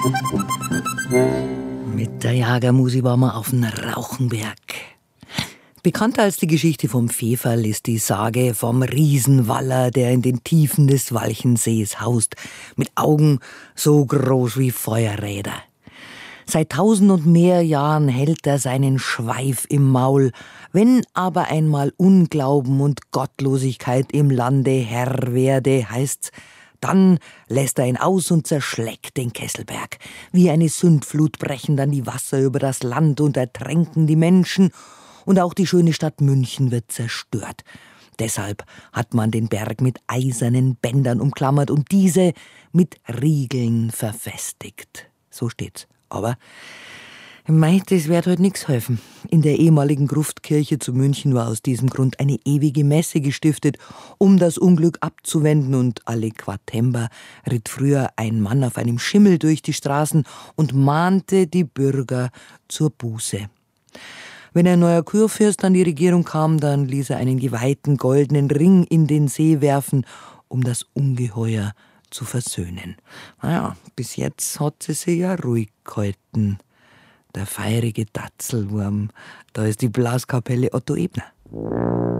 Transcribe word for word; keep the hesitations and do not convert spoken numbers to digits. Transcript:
Mit der Jagermusi waren wir auf dem Rauchenberg. Bekannter als die Geschichte vom Pfefferl ist die Sage vom Riesenwaller, der in den Tiefen des Walchensees haust, mit Augen so groß wie Feuerräder. Seit tausend und mehr Jahren hält er seinen Schweif im Maul. Wenn aber einmal Unglauben und Gottlosigkeit im Lande Herr werde, heißt's, dann lässt er ihn aus und zerschlägt den Kesselberg. Wie eine Sündflut brechen dann die Wasser über das Land und ertränken die Menschen. Und auch die schöne Stadt München wird zerstört. Deshalb hat man den Berg mit eisernen Bändern umklammert und diese mit Riegeln verfestigt. So steht's. Aber mei, das wird heute nichts helfen. In der ehemaligen Gruftkirche zu München war aus diesem Grund eine ewige Messe gestiftet, um das Unglück abzuwenden, und alle Quartember ritt früher ein Mann auf einem Schimmel durch die Straßen und mahnte die Bürger zur Buße. Wenn ein neuer Kurfürst an die Regierung kam, dann ließ er einen geweihten goldenen Ring in den See werfen, um das Ungeheuer zu versöhnen. Naja, bis jetzt hat sie sich ja ruhig gehalten. Der feurige Datzelwurm, da ist die Blaskapelle Otto Ebner.